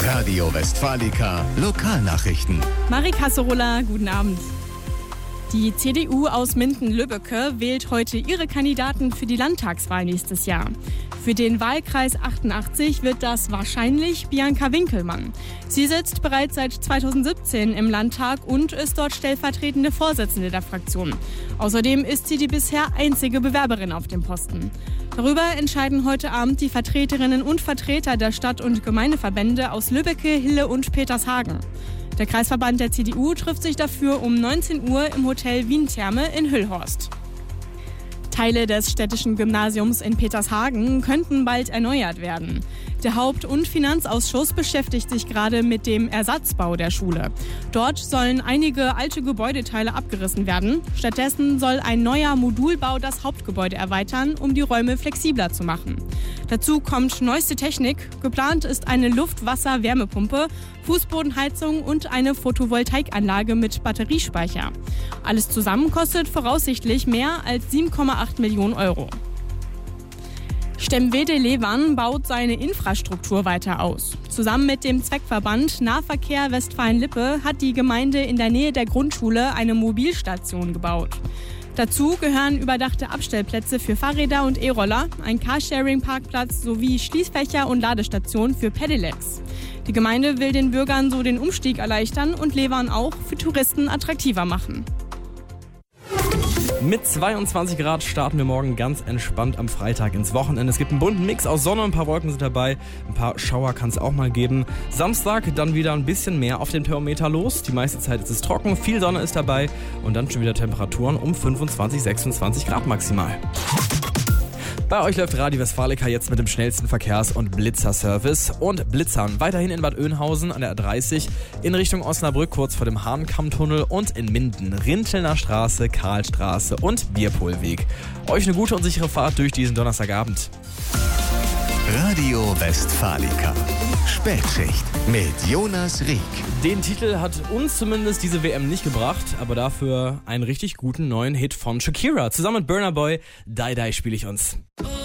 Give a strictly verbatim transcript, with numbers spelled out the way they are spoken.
Radio Westfalica Lokalnachrichten. Marie Kasserola, guten Abend. Die C D U aus Minden-Lübbecke wählt heute ihre Kandidaten für die Landtagswahl nächstes Jahr. Für den Wahlkreis achtundachtzig wird das wahrscheinlich Bianca Winkelmann. Sie sitzt bereits seit zweitausendsiebzehn im Landtag und ist dort stellvertretende Vorsitzende der Fraktion. Außerdem ist sie die bisher einzige Bewerberin auf dem Posten. Darüber entscheiden heute Abend die Vertreterinnen und Vertreter der Stadt- und Gemeindeverbände aus Lübbecke, Hille und Petershagen. Der Kreisverband der C D U trifft sich dafür um neunzehn Uhr im Hotel Wien Therme in Hüllhorst. Teile des städtischen Gymnasiums in Petershagen könnten bald erneuert werden. Der Haupt- und Finanzausschuss beschäftigt sich gerade mit dem Ersatzbau der Schule. Dort sollen einige alte Gebäudeteile abgerissen werden. Stattdessen soll ein neuer Modulbau das Hauptgebäude erweitern, um die Räume flexibler zu machen. Dazu kommt neueste Technik. Geplant ist eine Luft-Wasser-Wärmepumpe, Fußbodenheizung und eine Photovoltaikanlage mit Batteriespeicher. Alles zusammen kostet voraussichtlich mehr als sieben Komma acht Millionen Euro. Stemwede-Lewan baut seine Infrastruktur weiter aus. Zusammen mit dem Zweckverband Nahverkehr Westfalen-Lippe hat die Gemeinde in der Nähe der Grundschule eine Mobilstation gebaut. Dazu gehören überdachte Abstellplätze für Fahrräder und E-Roller, ein Carsharing-Parkplatz sowie Schließfächer und Ladestationen für Pedelecs. Die Gemeinde will den Bürgern so den Umstieg erleichtern und Lewan auch für Touristen attraktiver machen. Mit zweiundzwanzig Grad starten wir morgen ganz entspannt am Freitag ins Wochenende. Es gibt einen bunten Mix aus Sonne, ein paar Wolken sind dabei, ein paar Schauer kann es auch mal geben. Samstag dann wieder ein bisschen mehr auf dem Thermometer los. Die meiste Zeit ist es trocken, viel Sonne ist dabei und dann schon wieder Temperaturen um fünfundzwanzig, sechsundzwanzig Grad maximal. Bei euch läuft Radio Westfalica jetzt mit dem schnellsten Verkehrs- und Blitzerservice und Blitzern. Weiterhin in Bad Oeynhausen an der A dreißig, in Richtung Osnabrück kurz vor dem Hahnkammtunnel und in Minden, Rintelner Straße, Karlstraße und Bierpohlweg. Euch eine gute und sichere Fahrt durch diesen Donnerstagabend. Radio Westfalica. Spätschicht mit Jonas Rieck. Den Titel hat uns zumindest diese W M nicht gebracht, aber dafür einen richtig guten neuen Hit von Shakira. Zusammen mit Burna Boy, Die Die spiele ich uns.